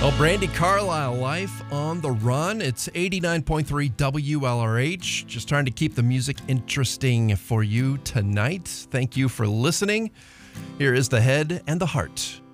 Well, Brandi Carlile, Life on the Run. It's 89.3 WLRH. Just trying to keep the music interesting for you tonight. Thank you for listening. Here is the head and the heart